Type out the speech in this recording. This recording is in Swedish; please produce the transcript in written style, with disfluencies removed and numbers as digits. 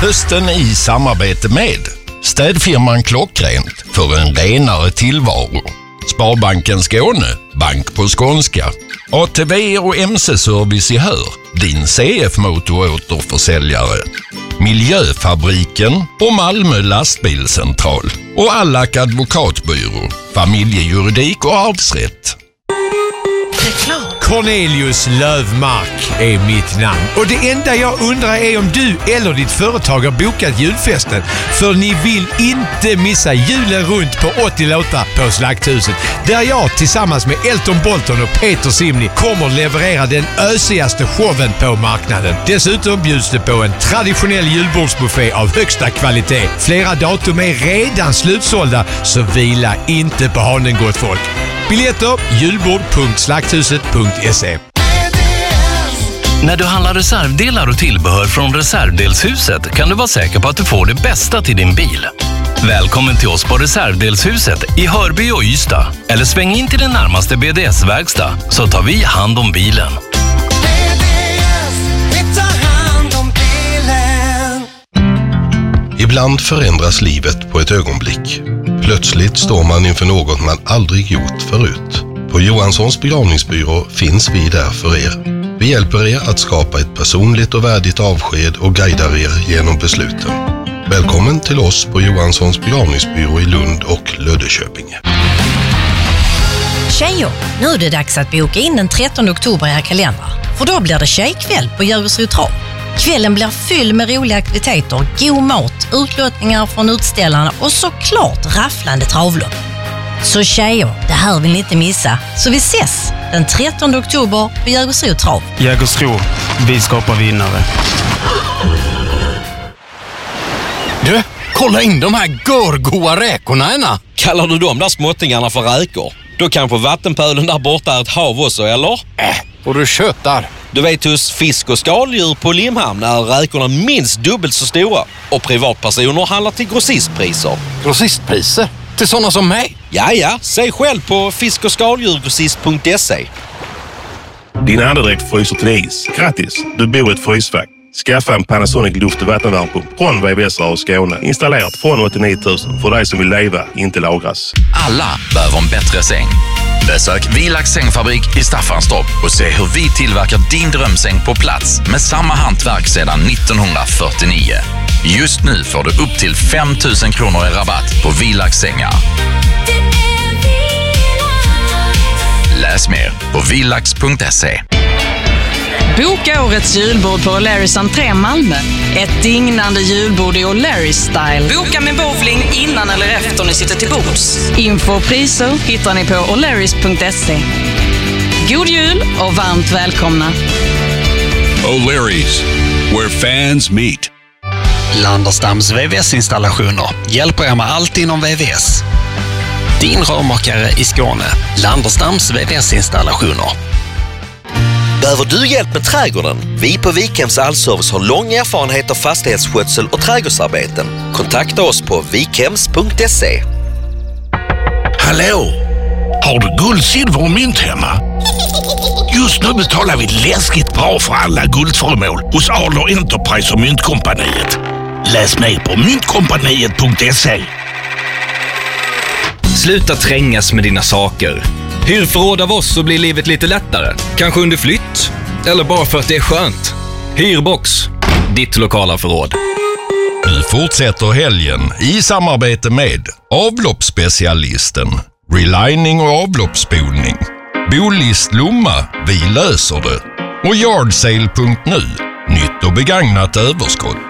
Hösten i samarbete med städfirman Klockrent för en renare tillvaro. Sparbanken Skåne, bank på skånska. ATV och MC-service i Hör, din CF-motoråterförsäljare. Miljöfabriken och Malmö lastbilscentral. Och Allak advokatbyrå, familjejuridik och arvsrätt. Cornelius Lövmark är mitt namn. Och det enda jag undrar är om du eller ditt företag har bokat julfesten. För ni vill inte missa julen runt på 80 låtar på Slakthuset. Där jag tillsammans med Elton Bolton och Peter Simni kommer leverera den ösigaste showen på marknaden. Dessutom bjuds det på en traditionell julbordsbuffé av högsta kvalitet. Flera datum är redan slutsålda, så vila inte på hanen, gott folk. Biljetter julbord.slakthuset.se. När du handlar reservdelar och tillbehör från Reservdelshuset kan du vara säker på att du får det bästa till din bil. Välkommen till oss på Reservdelshuset i Hörby och Ystad. Eller sväng in till den närmaste BDS-verkstad så tar vi hand om bilen. Ibland förändras livet på ett ögonblick. Plötsligt står man inför något man aldrig gjort förut. På Johanssons begravningsbyrå finns vi där för er. Vi hjälper er att skapa ett personligt och värdigt avsked och guidar er genom besluten. Välkommen till oss på Johanssons begravningsbyrå i Lund och Löddeköpinge. Tjejer, nu är det dags att boka in den 13 oktober i era kalendrar. För då blir det tjejkväll på Jägersro Trav. Kvällen blir fylld med roliga aktiviteter, god mat, utlottningar från utställarna och såklart rafflande travlopp. Så tjejer, det här vill ni inte missa. Så vi ses den 13 oktober på Jägersro Trav. Jägersro, vi skapar vinnare. Du, kolla in de här görgoa räkorna, ena. Kallar du de där småttingarna för räkor? Då kanske vattenpölen där borta är ett hav också, eller? Och du köttar. Du vet, hos fisk- och skaldjur på Limhamn är räkorna minst dubbelt så stora. Och privatpersoner handlar till grossistpriser. Grossistpriser? Till sådana som mig? Ja, säg själv på fisk- och skaldjurgrossist.se. Din andedräkt fryser till is. Grattis, du bor i ett frysfack. Skaffa en Panasonic luft- och vattenvärmepump från VVS och Skåne. Installerat från 89 000 för dig som vill leva, inte lagras. Alla behöver en bättre säng. Besök Vilax sängfabrik i Staffanstorp och se hur vi tillverkar din drömsäng på plats med samma hantverk sedan 1949. Just nu får du upp till 5 000 kronor i rabatt på Vilax sängar. Läs mer på vilax.se. Boka årets julbord på O'Larrys entré Malmö. Ett dignande julbord i O'Larrys-style. Boka med bowling innan eller efter ni sitter till bords. Info och priser hittar ni på O'Larrys.se. God jul och varmt välkomna. O'Larrys, where fans meet. Landerstams VVS-installationer hjälper er med allt inom VVS. Din rörmakare i Skåne. Landerstams VVS-installationer. Behöver du hjälp med trädgården? Vi på Vikhems Allservice har lång erfarenhet av fastighetsskötsel och trädgårdsarbeten. Kontakta oss på vikhems.se. Hallå! Har du guld, silver och mynt hemma? Just nu betalar vi läskigt bra för alla guldföremål hos Adler Enterprise och Myntkompaniet. Läs mer på myntkompaniet.se. Sluta trängas med dina saker. Hyr förråd av oss så blir livet lite lättare. Kanske under flytt. Eller bara för att det är skönt. Hyrbox. Ditt lokala förråd. Nu fortsätter helgen i samarbete med avloppsspecialisten, relining och avloppsspolning. Bolist Lomma, vi löser det. Och yardsale.nu, nytt och begagnat överskott.